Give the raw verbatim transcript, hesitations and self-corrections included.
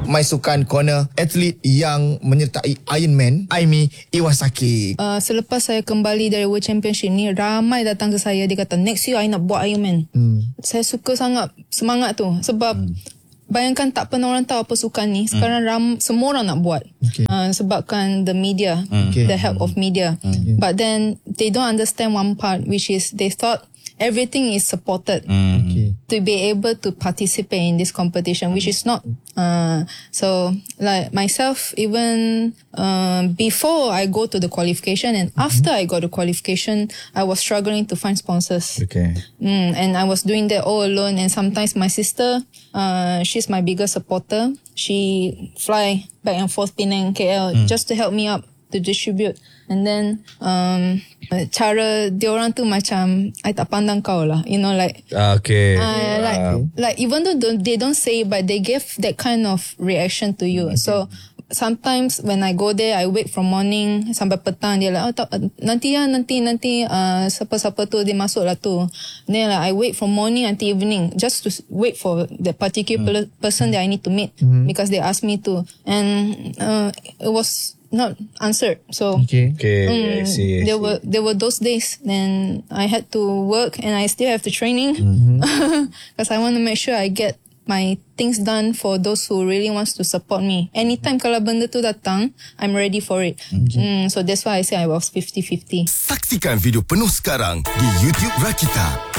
My Sukan Corner, atlet yang menyertai Iron Man, Aimi Iwasaki. Uh, selepas saya kembali dari World Championship ni, ramai datang ke saya, dia kata next year I nak buat Iron Man. Hmm. Saya suka sangat semangat tu sebab hmm. bayangkan tak pernah orang tahu apa sukan ni. Sekarang ram, semua orang nak buat. Okay. Uh, sebabkan the media, okay. the help of media. Okay. But then they don't understand one part, which is they thought everything is supported mm. okay. to be able to participate in this competition, which is not. Uh, so like myself, even uh, before I go to the qualification and mm-hmm. after I got the qualification, I was struggling to find sponsors. Okay. Mm, and I was doing that all alone. And sometimes my sister, uh, she's my biggest supporter. She fly back and forth Penang, K L mm. just to help me up to distribute. And then um, cara diorang tu macam I tak pandang kau lah, you know, like okay, uh, like wow. like even though they don't say, but they give that kind of reaction to you. Okay. So sometimes when I go there, I wait from morning sampai petang. Dia like, oh, tak, nanti ya, nanti nanti uh, siapa-siapa tu dia masuk lah tu. Then like, I wait from morning until evening just to wait for the particular mm. person that I need to meet mm. because they asked me to, and uh, it was not answered. So okay, okay um, I see, I there see. were there were those days then I had to work and I still have the training because mm-hmm. I want to make sure I get my things done for those who really wants to support me. Anytime kalau benda tu datang, I'm ready for it. Okay. Mm, so that's why I say I was fifty fifty. Saksikan video penuh sekarang di YouTube Rakita.